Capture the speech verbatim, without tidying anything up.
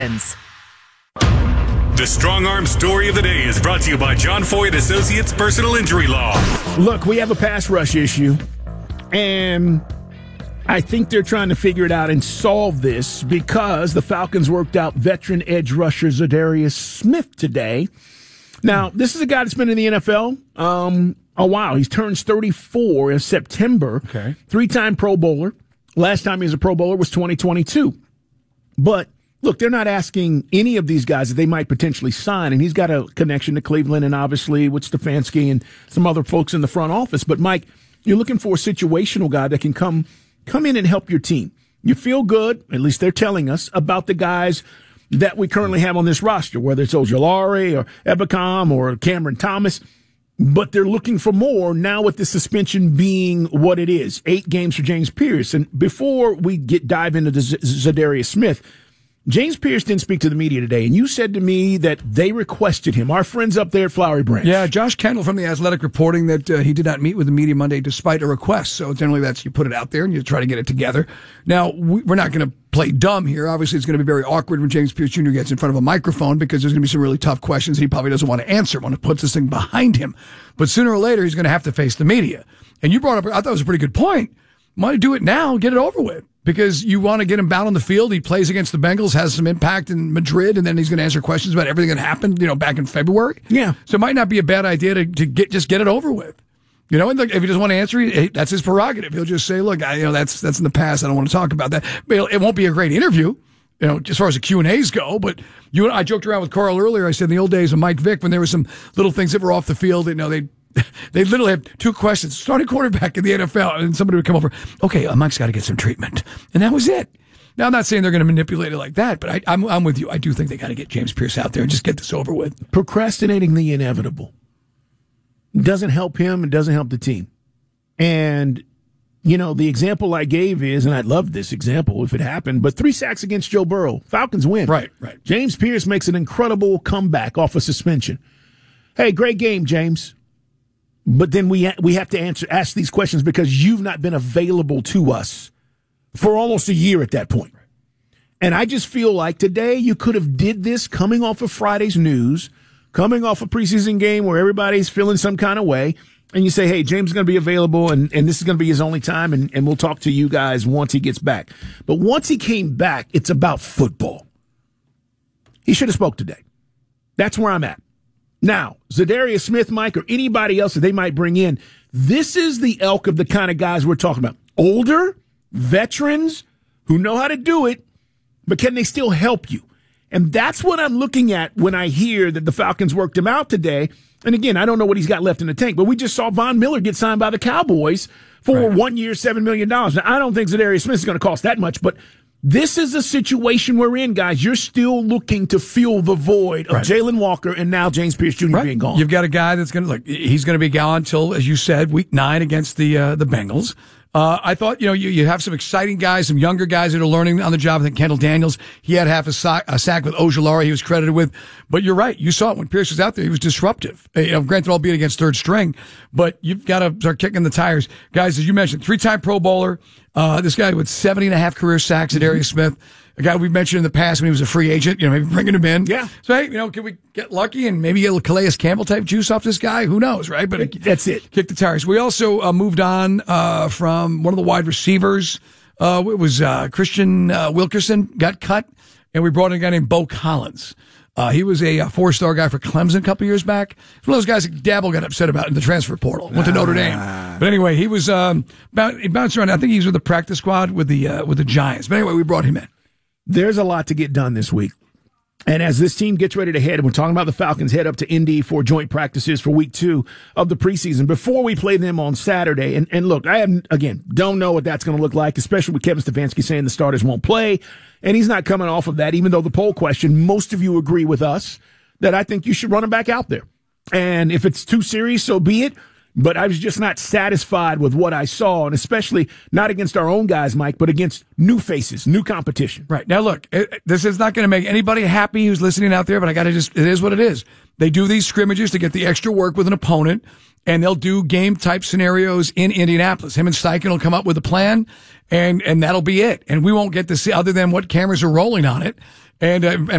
The Strong Arm Story of the Day is brought to you by John Foy Associates Personal Injury Law. Look, we have a pass rush issue, and I think they're trying to figure it out and solve this because the Falcons worked out veteran edge rusher Zadarius Smith today. Now, this is a guy that's been in the N F L um, a while. He's turned thirty-four in September. Okay. Three-time Pro Bowler. Last time he was a Pro Bowler was twenty twenty-two. But look, they're not asking any of these guys that they might potentially sign, and he's got a connection to Cleveland and obviously with Stefanski and some other folks in the front office. But, Mike, you're looking for a situational guy that can come come in and help your team. You feel good, at least they're telling us, about the guys that we currently have on this roster, whether it's Ojulari or Ebukam or Cameron Thomas. But they're looking for more now with the suspension being what it is, eight games for James Pierce. And before we get dive into the Z- Zadarius Smith, James Pierce didn't speak to the media today, and you said to me that they requested him. Our friends up there at Flowery Branch. Yeah, Josh Kendall from The Athletic reporting that uh, he did not meet with the media Monday despite a request. So generally that's you put it out there and you try to get it together. Now, we, we're not going to play dumb here. Obviously, it's going to be very awkward when James Pierce Junior gets in front of a microphone because there's going to be some really tough questions he probably doesn't want to answer when it puts this thing behind him. But sooner or later, he's going to have to face the media. And you brought up, I thought it was a pretty good point. Why do it now? Get it over with. Because you want to get him bound on the field. He plays against the Bengals, has some impact in Madrid, and then he's going to answer questions about everything that happened, you know, back in February. Yeah. So it might not be a bad idea to, to get just get it over with. You know, and look, if he doesn't want to answer, he, that's his prerogative. He'll just say, look, I, you know, that's that's in the past. I don't want to talk about that. But it won't be a great interview, you know, as far as the Q and A's go. But you and I joked around with Carl earlier. I said in the old days of Mike Vick, when there were some little things that were off the field, you know, they They literally have two questions. Starting quarterback in the N F L, and somebody would come over. Okay, uh, Mike's got to get some treatment, and that was it. Now, I'm not saying they're going to manipulate it like that, but I, I'm I'm with you. I do think they got to get James Pierce out there and just get this over with. Procrastinating the inevitable doesn't help him and doesn't help the team. And you know, the example I gave is, and I'd love this example if it happened, but three sacks against Joe Burrow, Falcons win. Right, right. James Pierce makes an incredible comeback off a suspension. Hey, great game, James. But then we ha- we have to answer ask these questions because you've not been available to us for almost a year at that point. And I just feel like today you could have did this coming off of Friday's news, coming off a preseason game where everybody's feeling some kind of way, and you say, hey, James is going to be available, and, and this is going to be his only time, and, and we'll talk to you guys once he gets back. But once he came back, it's about football. He should have spoke today. That's where I'm at. Now, Zadarius Smith, Mike, or anybody else that they might bring in, this is the ilk of the kind of guys we're talking about. Older, veterans who know how to do it, but can they still help you? And that's what I'm looking at when I hear that the Falcons worked him out today. And again, I don't know what he's got left in the tank, but we just saw Von Miller get signed by the Cowboys for right. one year, seven million dollars. Now, I don't think Zadarius Smith is going to cost that much, but this is a situation we're in, guys. You're still looking to fill the void of right. Jalen Walker and now James Pierce Junior right. being gone. You've got a guy that's going to look. He's going to be gone until, as you said, week nine against the uh, the Bengals. Uh, I thought, you know, you, you have some exciting guys, some younger guys that are learning on the job. I think Kendall Daniels, he had half a sack, a sack with Ojulari he was credited with. But you're right. You saw it when Pierce was out there. He was disruptive. You know, granted, albeit against third string, but you've got to start kicking the tires. Guys, as you mentioned, three-time Pro Bowler. Uh, this guy with seventy and a half career sacks, Zadarius mm-hmm. Smith. A guy we've mentioned in the past when he was a free agent, you know, maybe bringing him in. Yeah. So, hey, you know, can we get lucky and maybe get a Calais Campbell type juice off this guy? Who knows, right? But it, that's it. Kick the tires. We also uh, moved on uh, from one of the wide receivers. Uh, it was uh, Christian uh, Wilkerson got cut, and we brought in a guy named Bo Collins. Uh, he was a, a four-star guy for Clemson a couple years back. He's one of those guys that Dabble got upset about in the transfer portal. Went to Notre Dame. But anyway, he was um, he bounced around. I think he was with the practice squad with the uh, with the Giants. But anyway, we brought him in. There's a lot to get done this week. And as this team gets ready to head, and we're talking about the Falcons head up to Indy for joint practices for week two of the preseason before we play them on Saturday. And, and look, I have, again, don't know what that's going to look like, especially with Kevin Stefanski saying the starters won't play. And he's not coming off of that, even though the poll question, most of you agree with us that I think you should run him back out there. And if it's too serious, so be it. But I was just not satisfied with what I saw, and especially not against our own guys, Mike, but against new faces, new competition. Right. Now, look, it, this is not going to make anybody happy who's listening out there, but I got to just, it is what it is. They do these scrimmages to get the extra work with an opponent, and they'll do game-type scenarios in Indianapolis. Him and Steichen will come up with a plan, and, and that'll be it. And we won't get to see, other than what cameras are rolling on it, And, uh, and